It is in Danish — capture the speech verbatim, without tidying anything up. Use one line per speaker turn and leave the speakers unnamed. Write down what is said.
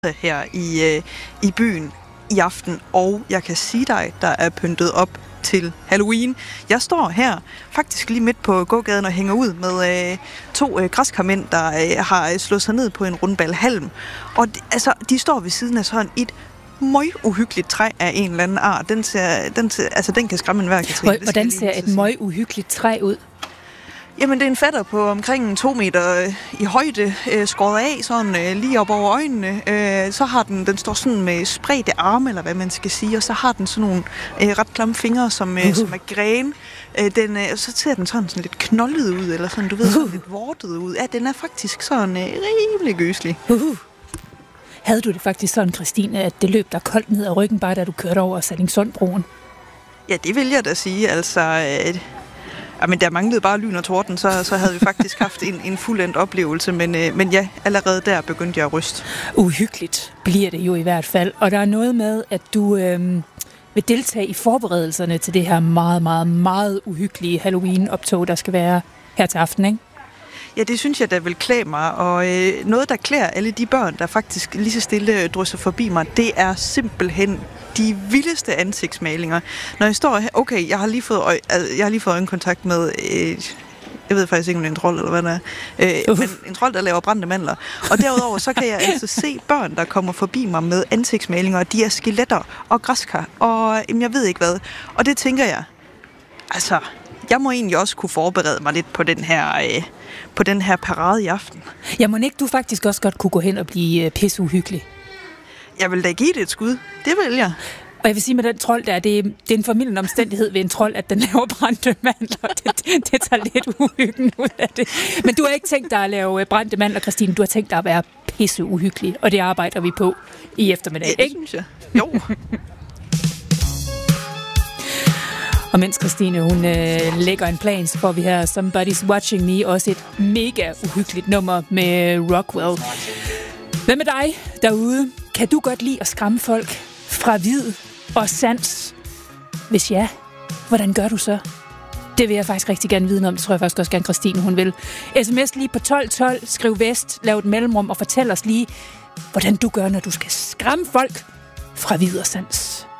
her i, øh, i byen i aften, og jeg kan sige dig, der er pyntet op til Halloween. Jeg står her faktisk lige midt på gågaden og hænger ud med øh, to øh, græskarmænd, der øh, har slået sig ned på en rundbal halm. Og de, altså, de står ved siden af sådan et møg uhyggeligt træ af en eller anden art. Den, ser, den, ser, altså, den kan skræmme enhver, Katrine.
Hvordan ser et møg uhyggeligt træ ud?
Jamen, det er en fatter på omkring to meter øh, i højde, øh, skåret af, sådan øh, lige op over øjnene. Øh, så har den, den står sådan med spredte arme, eller hvad man skal sige, og så har den sådan nogle øh, ret klamme fingre, som, øh, uh-huh. som er gren. Øh, den, øh, så ser den sådan, sådan lidt knoldet ud, eller sådan, du ved, sådan uh-huh. lidt vortet ud. Ja, den er faktisk sådan øh, rimelig gøselig. Uh-huh.
Havde du det faktisk sådan, Christine, at det løb der koldt ned ad ryggen, bare da du kørte over Sallingsundbroen?
Ja, det vil jeg da sige, altså... Øh, Ja, men der manglede bare lyn og torden, så, så havde vi faktisk haft en, en fuldendt oplevelse, men, øh, men ja, allerede der begyndte jeg at ryste.
Uhyggeligt bliver det jo i hvert fald, og der er noget med, at du øh, vil deltage i forberedelserne til det her meget, meget, meget uhyggelige Halloween-optog, der skal være her til aften, ikke?
Ja, det synes jeg, der vil klæde mig, og øh, noget, der klæder alle de børn, der faktisk lige så stille drysser forbi mig, det er simpelthen de vildeste ansigtsmalinger. Når jeg står her, okay, jeg har lige fået, øje, altså, jeg har lige fået øjenkontakt med, øh, jeg ved faktisk ikke, om det er en trold, eller hvad det er, øh, men en trold, der laver brændte mandler. Og derudover, så kan jeg altså se børn, der kommer forbi mig med ansigtsmalinger, og de er skeletter og græskar, og jamen, jeg ved ikke hvad. Og det tænker jeg, altså, jeg må egentlig også kunne forberede mig lidt på den her, øh, på den her parade i aften.
Ja, må ikke du faktisk også godt kunne gå hen og blive øh, pisseuhyggelig?
Jeg vil da give det et skud. Det vil jeg.
Og jeg vil sige med den trold der, det er, det er en formidlende omstændighed ved en trold, at den laver brændte mandler. Det, det, det tager lidt uhyggen ud af det. Men du har ikke tænkt dig at lave brændte mandler, Christine. Du har tænkt dig at være pisseuhyggelig, og det arbejder vi på i eftermiddag,
ja, det
ikke?
Synes jeg. Jo.
Og mens Christine, hun øh, lægger en plan, så får vi her Somebody's Watching Me, også et mega uhyggeligt nummer med Rockwell. Hvad med dig derude? Kan du godt lide at skræmme folk fra vid og sans? Hvis ja, hvordan gør du så? Det vil jeg faktisk rigtig gerne vide om. Det tror jeg faktisk også gerne, Christine, hun vil. S M S lige på tolv tolv, skriv vest, lav et mellemrum og fortæl os lige, hvordan du gør, når du skal skræmme folk fra vid og sans.